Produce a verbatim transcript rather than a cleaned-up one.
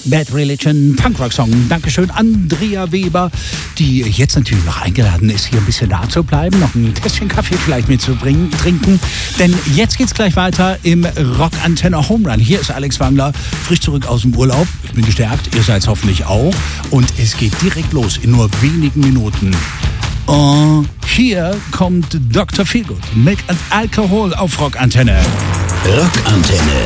Bad Religion, Punkrock-Song. Dankeschön, Andrea Weber, die jetzt natürlich noch eingeladen ist, hier ein bisschen da zu bleiben, noch ein Tässchen Kaffee vielleicht mitzubringen, trinken. Denn jetzt geht's gleich weiter im Rockantenne Home Run. Hier ist Alex Wangler, frisch zurück aus dem Urlaub. Ich bin gestärkt, ihr seid hoffentlich auch. Und es geht direkt los in nur wenigen Minuten. Und hier kommt Doktor Feelgood, Milk and Alcohol auf Rockantenne. Rockantenne.